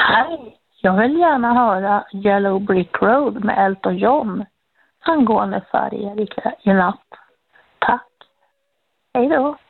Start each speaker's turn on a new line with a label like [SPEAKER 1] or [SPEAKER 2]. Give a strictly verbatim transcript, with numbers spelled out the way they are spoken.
[SPEAKER 1] Hej, jag vill gärna höra Yellow Brick Road med Elton John angående färger i, i natt. Tack. Hej då.